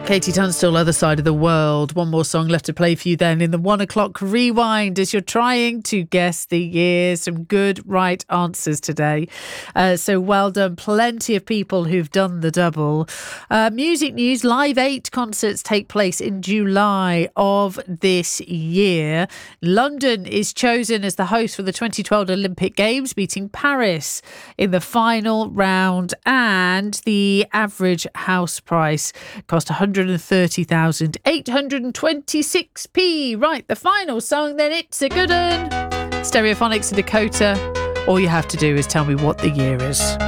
Katie Tunstall, Other Side of the World. One more song left to play for you then in the 1 o'clock rewind as you're trying to guess the year. Some good right answers today. So well done. Plenty of people who've done the double. Music news, Live 8 concerts take place in July of this year. London is chosen as the host for the 2012 Olympic Games, beating Paris in the final round. And the average house price cost 130,826p. Right, the final song then, it's a good one. Stereophonics of Dakota. All you have to do is tell me what the year is.